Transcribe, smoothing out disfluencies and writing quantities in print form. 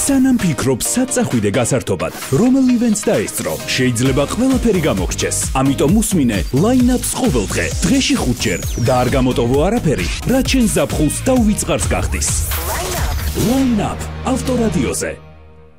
სანამ ფიქრობ საწახვიდე გასართობად, რომელივენც დაესწრო, შეიძლება ყველაფერი გამოგრჩეს. ამიტომ უსმინე line-up-ს ყოველდღე, დღეში 5 ჯერ და არ გამოტოვო არაფერი, რაც შენ ზაფხულს და უვიწყარს გახდის. Line-up ავტორადიოზე.